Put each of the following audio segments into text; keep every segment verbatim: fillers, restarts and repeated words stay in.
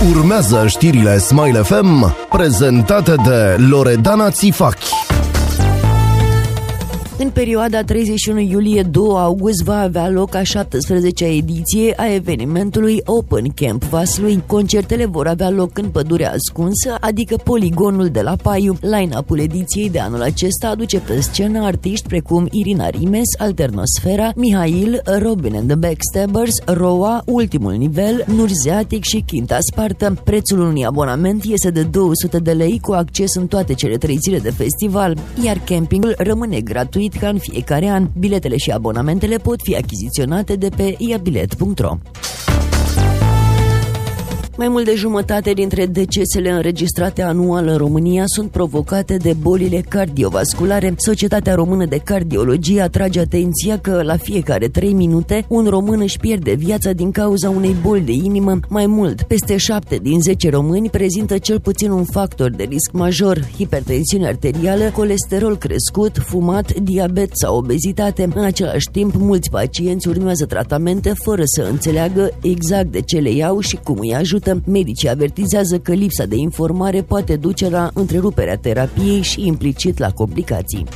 Urmează știrile Smile F M, prezentate de Loredana Țifachi. În perioada treizeci și unu iulie - doi august va avea loc a șaptesprezecea ediție a evenimentului Open Camp Vaslui. Concertele vor avea loc în Pădurea Ascunsă, adică poligonul de la Paiu. Line-up-ul ediției de anul acesta aduce pe scenă artiști precum Irina Rimes, Alternosfera, Mihail, Robin and the Backstabbers, Roa, Ultimul Nivel, Nurzeatic și Quinta Spartă. Prețul unui abonament este de două sute de lei cu acces în toate cele trei zile de festival, iar campingul rămâne gratuit ca în fiecare an. Biletele și abonamentele pot fi achiziționate de pe iabilet punct ro. Mai mult de jumătate dintre decesele înregistrate anual în România sunt provocate de bolile cardiovasculare. Societatea Română de Cardiologie atrage atenția că la fiecare trei minute un român își pierde viața din cauza unei boli de inimă. Mai mult, peste șapte din zece români prezintă cel puțin un factor de risc major: hipertensiune arterială, colesterol crescut, fumat, diabet sau obezitate. În același timp, mulți pacienți urmează tratamente fără să înțeleagă exact de ce le iau și cum îi ajută. Medicii avertizează că lipsa de informare poate duce la întreruperea terapiei și implicit la complicații.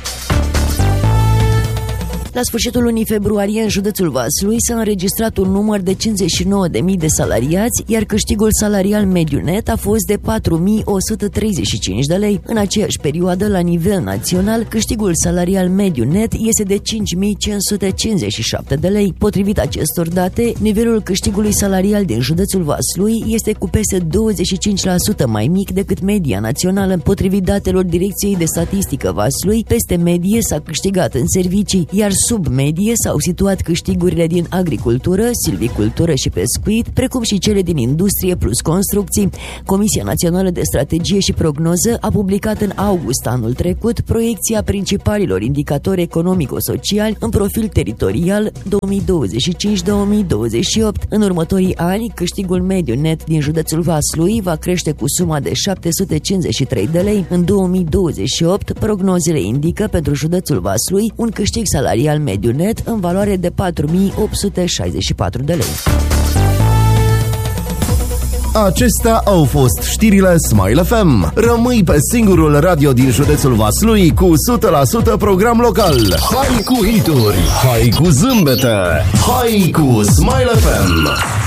La sfârșitul lunii februarie, în județul Vaslui s-a înregistrat un număr de cincizeci și nouă de mii de salariați, iar câștigul salarial mediu net a fost de patru mii o sută treizeci și cinci de lei. În aceeași perioadă, la nivel național, câștigul salarial mediu net este de cinci mii cinci sute cincizeci și șapte de lei. Potrivit acestor date, nivelul câștigului salarial din județul Vaslui este cu peste douăzeci și cinci la sută mai mic decât media națională. Potrivit datelor Direcției de Statistică Vaslui, peste medie s-a câștigat în servicii, iar sub medie s-au situat câștigurile din agricultură, silvicultură și pescuit, precum și cele din industrie plus construcții. Comisia Națională de Strategie și Prognoză a publicat în august anul trecut proiecția principalilor indicatori economico-sociali în profil teritorial două mii douăzeci și cinci două mii douăzeci și opt. În următorii ani, câștigul mediu net din județul Vaslui va crește cu suma de șapte sute cincizeci și trei de lei. În două mii douăzeci și opt, prognozele indică pentru județul Vaslui un câștig salarial mediu net în valoare de patru mii opt sute șaizeci și patru de lei. Acestea au fost știrile Smile F M. Rămâi pe singurul radio din județul Vaslui cu o sută la sută program local. Hai cu hituri, hai cu zâmbete, hai cu Smile F M.